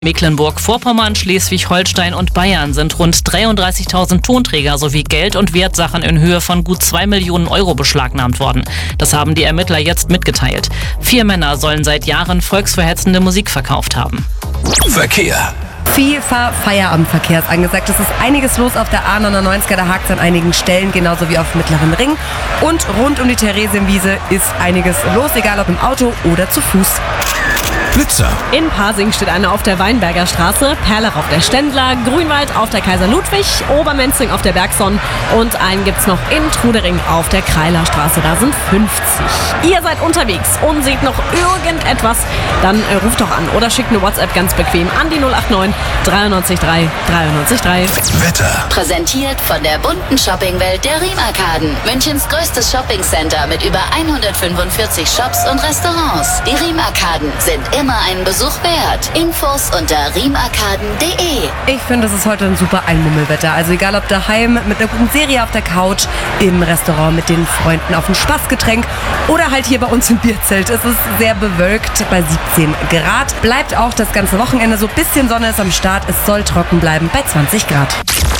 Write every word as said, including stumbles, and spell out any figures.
Mecklenburg-Vorpommern, Schleswig-Holstein und Bayern sind rund dreiunddreißigtausend Tonträger sowie Geld- und Wertsachen in Höhe von gut zwei Millionen Euro beschlagnahmt worden. Das haben die Ermittler jetzt mitgeteilt. Vier Männer sollen seit Jahren volksverhetzende Musik verkauft haben. Verkehr. FIFA Feierabendverkehr ist angesagt. Es ist einiges los auf der A neunundneunziger, da hakt es an einigen Stellen, genauso wie auf dem Mittleren Ring. Und rund um die Theresienwiese ist einiges los, egal ob im Auto oder zu Fuß. Blitzer. In Pasing steht einer auf der Weinberger Straße, Perlach auf der Ständler, Grünwald auf der Kaiser Ludwig, Obermenzing auf der Bergson und einen gibt's noch in Trudering auf der Kreilerstraße. Da sind fünfzig. Ihr seid unterwegs und seht noch irgendetwas, dann äh, ruft doch an oder schickt eine WhatsApp ganz bequem an die null acht neun dreiundneunzig drei dreiundneunzig drei. Wetter. Präsentiert von der bunten Shoppingwelt der Riem-Arkaden. Münchens größtes Shoppingcenter mit über hundertfünfundvierzig Shops und Restaurants. Die Riem-Arkaden sind immer einen Besuch wert. Infos unter riemarkaden punkt de. Ich finde, es ist heute ein super Einmummelwetter. Also egal ob daheim mit einer guten Serie auf der Couch, im Restaurant mit den Freunden auf ein Spaßgetränk oder halt hier bei uns im Bierzelt. Es ist sehr bewölkt bei siebzehn Grad. Bleibt auch das ganze Wochenende so. Bisschen Sonne ist am Start. Es soll trocken bleiben bei zwanzig Grad.